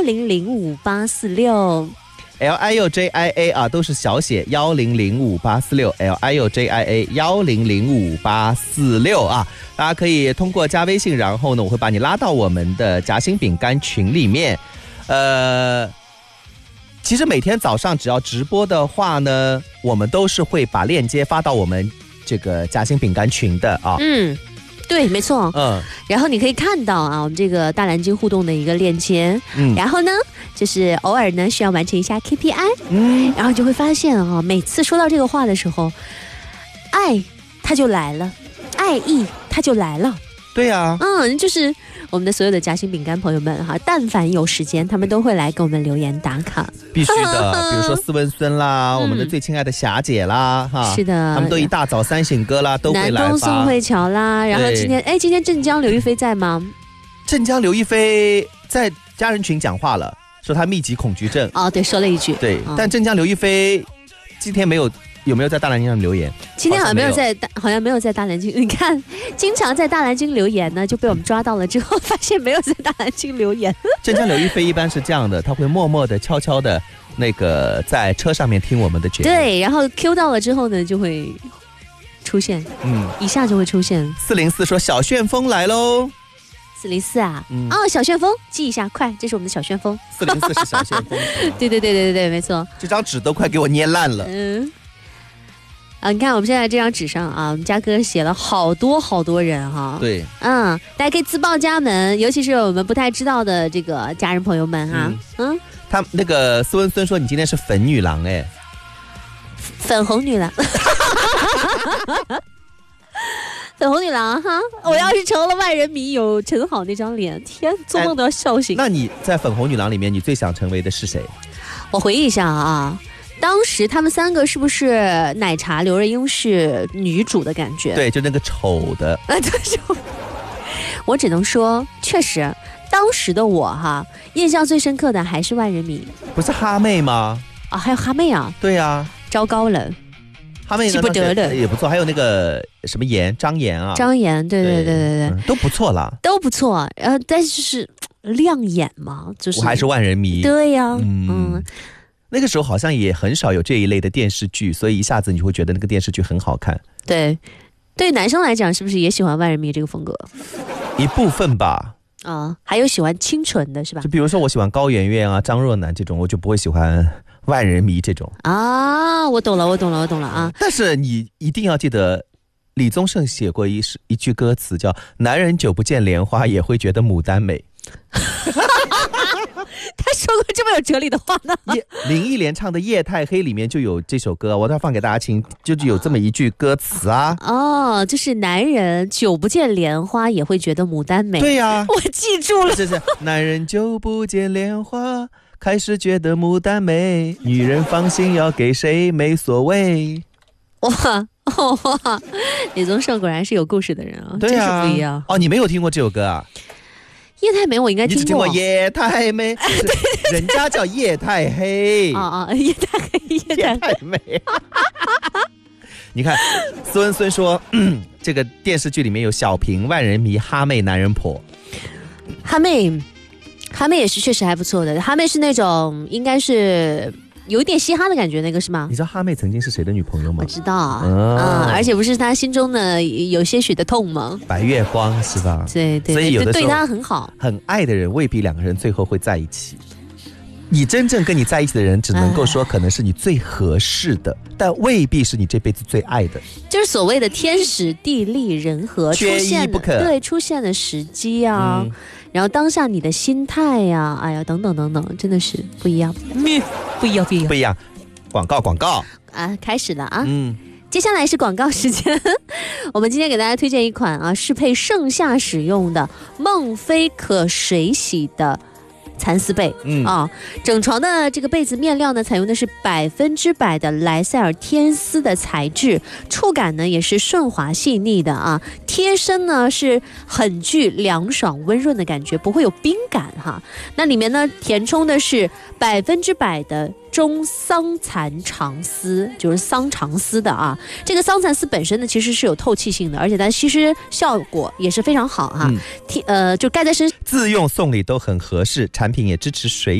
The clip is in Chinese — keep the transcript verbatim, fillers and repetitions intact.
零零五八四六。 L I U J I A 啊，都是小写一零零五八四六 L I U J I A 一零零五八四六啊，大家可以通过加微信，然后呢，我会把你拉到我们的夹心饼干群里面。呃，其实每天早上只要直播的话呢，我们都是会把链接发到我们这个夹心饼干群的啊。 嗯。对，没错。 嗯， 然后你可以看到啊，我们这个大蓝鲸互动的一个链接。嗯，然后呢，就是偶尔呢需要完成一下 K P I。嗯，然后就会发现啊，每次说到这个话的时候，爱它就来了，爱意它就来了。 对呀、啊， 嗯，就是我们的所有的夹心饼干朋友们哈，但凡有时间，他们都会来给我们留言打卡。 必须的，比如说斯文孙啦、嗯，我们的最亲爱的霞姐啦，哈， 是的， 他们都一大早三醒歌啦，都会来发。 南东宋慧乔啦，然后今天，哎，今天镇江刘亦菲在吗？ 镇江刘亦菲在家人群讲话了，说她密集恐惧症。 哦，对，说了一句。 对，哦、但镇江刘亦菲今天没有。有没有在大蓝鲸上留言？ 今天好像没有在，好像没有在大蓝鲸。你看，经常在大蓝鲸留言呢，就被我们抓到了之后，发现没有在大蓝鲸留言。 镇江刘亦菲一般是这样的，他会默默的、悄悄的，那个在车上面听我们的节目。 对，然后 Q 到了之后呢，就会出现，嗯，一下就会出现。 四零四说小旋风来喽。 四零四啊，嗯、哦，小旋风，记一下，快，这是我们的小旋风。 四零四是小旋风。 对对对对对对，没错。 这张纸都快给我捏烂了。嗯。 啊，你看我们现在这张纸上啊，我们嘉哥写了好多好多人哈。 对， 嗯，大家可以自报家门，尤其是我们不太知道的这个家人朋友们哈。嗯，嗯他那个斯文孙说你今天是粉女郎哎， 粉红女郎，粉红女郎哈！我要是成了万人迷，有陈好那张脸，天，做梦都要笑醒。 那你在粉红女郎里面，你最想成为的是谁？ 我回忆一下啊。当时他们三个是不是奶茶刘若英是女主的感觉？ 对，就那个丑的。 啊，对，我只能说，确实，当时的我哈，印象最深刻的还是万人迷。 不是哈妹吗？ 啊，还有哈妹啊？ 对啊， 糟糕了， 哈妹记不得了， 也不错。还有那个什么妍，张妍啊， 张妍，对对对对对、嗯， 都不错啦， 都不错。呃，但是就是亮眼嘛，就是我还是万人迷。 对呀、啊，嗯。嗯那个时候好像也很少有这一类的电视剧，所以一下子你会觉得那个电视剧很好看。 对，对男生来讲，是不是也喜欢万人迷这个风格？ 一部分吧。 啊、呃，还有喜欢清纯的是吧？ 就比如说我喜欢高圆圆啊、张若楠这种，我就不会喜欢万人迷这种。 啊，我懂了，我懂了，我懂了啊！ 但是你一定要记得，李宗盛写过一一句歌词叫“男人久不见莲花，也会觉得牡丹美”。 他说过这么有哲理的话呢？ 林忆莲唱的《夜太黑》里面就有这首歌，我待会放给大家听，就是有这么一句歌词啊。 哦，就是男人久不见莲花也会觉得牡丹美。 对呀、啊， 我记住了。 是是，男人久不见莲花，开始觉得牡丹美，女人放心要给谁没所谓。 哇哇，李宗盛果然是有故事的人啊， 对啊， 真是不一样。 哦，你没有听过这首歌啊？ 夜太美我应该听过， 你只听过夜太美，人家叫夜太黑。 啊啊，夜太黑，夜太美。你看，斯文孙说、嗯，这个电视剧里面有小平、万人迷、哈妹、男人婆。 哈妹，哈妹也是确实还不错的。哈妹是那种应该是有一点嘻哈的感觉，那个是吗？ 你知道哈妹曾经是谁的女朋友吗？ 我知道，嗯、哦呃，而且不是她心中呢有些许的痛吗？ 白月光是吧？ 对对， 所以有的时候对她很好， 很爱的人未必两个人最后会在一起。你真正跟你在一起的人，只能够说可能是你最合适的，但未必是你这辈子最爱的。 就是所谓的天时地利人和， 缺一不可。 对，出现的时机啊。嗯，然后当下你的心态呀、啊，哎呀，等等等等，真的是不一样，不一样，不一样， 不一样。广告，广告啊，开始了啊！嗯，接下来是广告时间。我们今天给大家推荐一款啊，适配盛夏使用的梦飞可水洗的蚕丝被。嗯啊，整床的这个被子面料呢，采用的是百分之百的莱塞尔天丝的材质，触感呢也是顺滑细腻的啊，贴身呢是很具凉爽温润的感觉，不会有冰感哈。那里面呢填充的是百分之百的中桑蚕长丝，就是桑长丝的啊。这个桑蚕丝本身呢其实是有透气性的，而且它吸湿效果也是非常好哈。嗯、呃，就盖在身， 自用送礼都很合适，产品也支持水